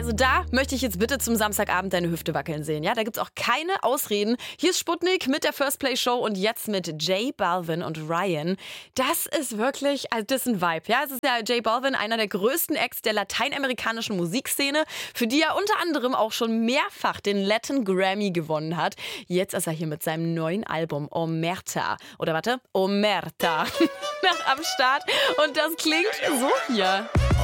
Also da möchte ich jetzt bitte zum Samstagabend deine Hüfte wackeln sehen. Ja, da gibt's auch keine Ausreden. Hier ist Sputnik mit der First Play Show und jetzt mit J Balvin und Ryan. Das ist wirklich, also das ist ein Vibe. Ja, es ist ja J Balvin, einer der größten Acts der lateinamerikanischen Musikszene, für die er unter anderem auch schon mehrfach den Latin Grammy gewonnen hat. Jetzt ist er hier mit seinem neuen Album Omerta. Oder warte, Omerta. Am Start. Und das klingt so hier.